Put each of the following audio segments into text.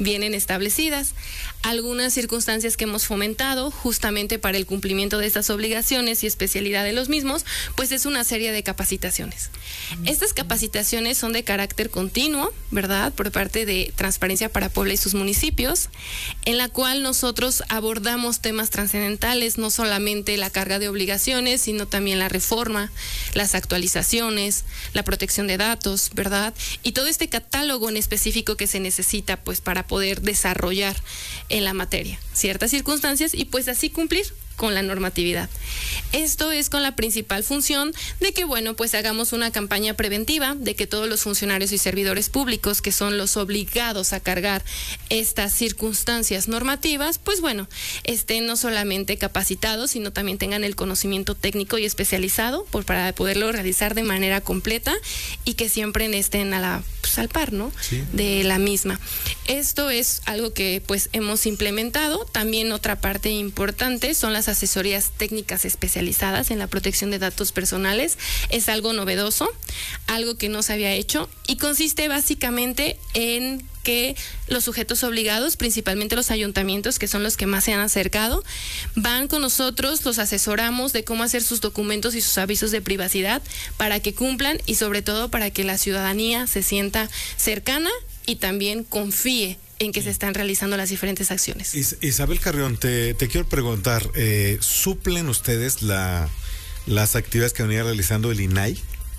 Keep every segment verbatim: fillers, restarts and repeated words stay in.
vienen establecidas. Algunas circunstancias que hemos fomentado justamente para el cumplimiento de estas obligaciones y especialidad de los mismos, pues es una serie de capacitaciones. Estas capacitaciones son de carácter continuo, ¿verdad?, por parte de Transparencia para Puebla y sus municipios, en la cual nosotros abordamos temas trascendentales, no solamente la carga de obligaciones, sino también la reforma, las actualizaciones, la protección de datos, ¿verdad?, y todo este catálogo en específico que se necesita pues para poder desarrollar en la materia ciertas circunstancias y pues así cumplir con la normatividad. Esto es con la principal función de que, bueno, pues hagamos una campaña preventiva, de que todos los funcionarios y servidores públicos que son los obligados a cargar estas circunstancias normativas, pues bueno, estén no solamente capacitados, sino también tengan el conocimiento técnico y especializado por, para poderlo realizar de manera completa y que siempre estén a la, pues, al par, ¿no? Sí. De la misma. Esto es algo que pues hemos implementado. También otra parte importante son las asesorías técnicas especializadas en la protección de datos personales. Es algo novedoso, algo que no se había hecho y consiste básicamente en que los sujetos obligados, principalmente los ayuntamientos, que son los que más se han acercado, van con nosotros, los asesoramos de cómo hacer sus documentos y sus avisos de privacidad para que cumplan y sobre todo para que la ciudadanía se sienta cercana y también confíe en que se están realizando las diferentes acciones. Is- Isabel Carrión, te, te quiero preguntar, eh, ¿suplen ustedes la, las actividades que venía realizando el I N A I?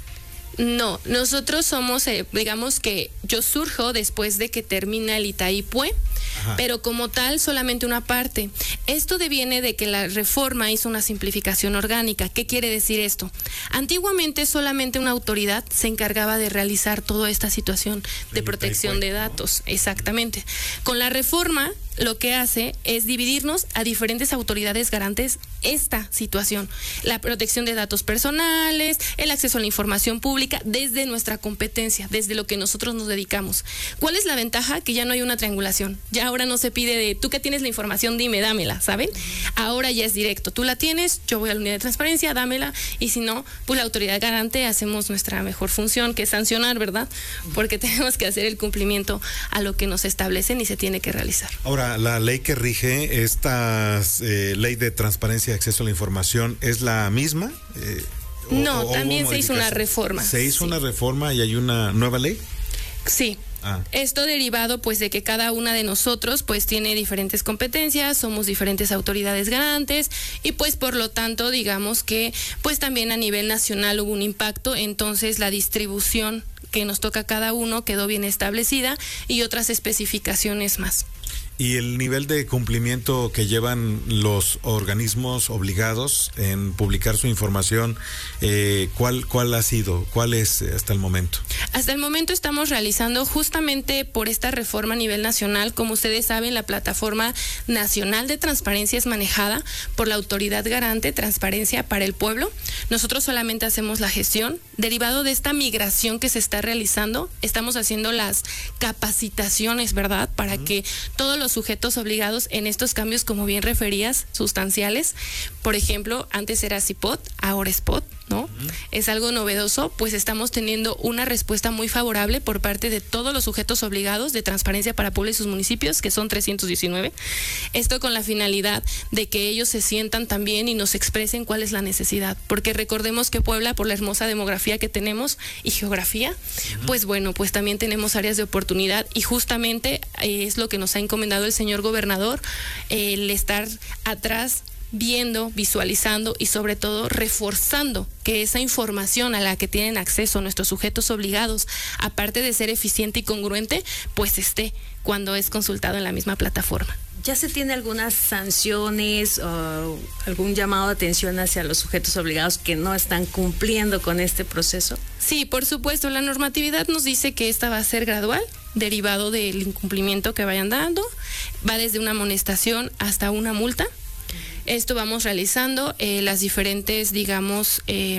No, nosotros somos, eh, digamos que yo surjo después de que termina el Itaipue, Ajá. pero como tal solamente una parte. Esto deviene de que la reforma hizo una simplificación orgánica. ¿Qué quiere decir esto? Antiguamente solamente una autoridad se encargaba de realizar toda esta situación de el protección Itaipue, de datos, ¿no? Exactamente. Con la reforma lo que hace es dividirnos a diferentes autoridades garantes esta situación, la protección de datos personales, el acceso a la información pública desde nuestra competencia, desde lo que nosotros nos dedicamos. ¿Cuál es la ventaja? Que ya no hay una triangulación, ya ahora no se pide de tú que tienes la información, dime, dámela, ¿saben? Ahora ya es directo, tú la tienes, yo voy a la unidad de transparencia, dámela, y si no, pues la autoridad garante hacemos nuestra mejor función, que es sancionar, ¿verdad? Porque tenemos que hacer el cumplimiento a lo que nos establecen y se tiene que realizar. Ahora, la ley que rige esta eh, ley de transparencia y acceso a la información, ¿es la misma? Eh, o, no, o, también se hizo una reforma. ¿Se hizo sí. una reforma y hay una nueva ley? Sí. Ah. Esto derivado pues de que cada una de nosotros pues tiene diferentes competencias, somos diferentes autoridades garantes y pues por lo tanto digamos que pues también a nivel nacional hubo un impacto, entonces la distribución que nos toca a cada uno quedó bien establecida y otras especificaciones más. ¿Y el nivel de cumplimiento que llevan los organismos obligados en publicar su información, eh, ¿cuál, cuál ha sido? ¿Cuál es hasta el momento? Hasta el momento estamos realizando justamente por esta reforma a nivel nacional. Como ustedes saben, la Plataforma Nacional de Transparencia es manejada por la Autoridad Garante Transparencia para el Pueblo. Nosotros solamente hacemos la gestión. Derivado de esta migración que se está realizando, estamos haciendo las capacitaciones, ¿verdad? Para uh-huh. que todos los sujetos obligados en estos cambios, como bien referías, sustanciales, por ejemplo, antes era C I P O T, ahora es P O T, ¿no? Uh-huh. Es algo novedoso, pues estamos teniendo una respuesta muy favorable por parte de todos los sujetos obligados de Transparencia para Puebla y sus municipios, que son trescientos diecinueve. Esto con la finalidad de que ellos se sientan también y nos expresen cuál es la necesidad, porque recordemos que Puebla, por la hermosa demografía que tenemos y geografía, uh-huh. pues bueno, pues también tenemos áreas de oportunidad y justamente eh, es lo que nos ha encomendado el señor gobernador, eh, el estar atrás viendo, visualizando y sobre todo reforzando que esa información a la que tienen acceso nuestros sujetos obligados, aparte de ser eficiente y congruente, pues esté cuando es consultado en la misma plataforma. ¿Ya se tiene algunas sanciones o algún llamado de atención hacia los sujetos obligados que no están cumpliendo con este proceso? Sí, por supuesto, la normatividad nos dice que esta va a ser gradual, derivado del incumplimiento que vayan dando, va desde una amonestación hasta una multa. Esto vamos realizando eh, las diferentes, digamos, eh,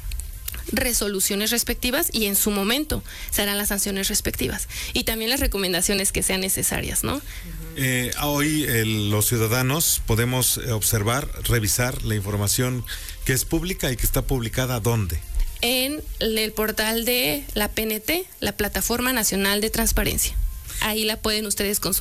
resoluciones respectivas y en su momento se harán las sanciones respectivas y también las recomendaciones que sean necesarias, ¿no? Eh, hoy el, los ciudadanos podemos observar, revisar la información que es pública y que está publicada ¿dónde? En el portal de la P N T, la Plataforma Nacional de Transparencia. Ahí la pueden ustedes consultar.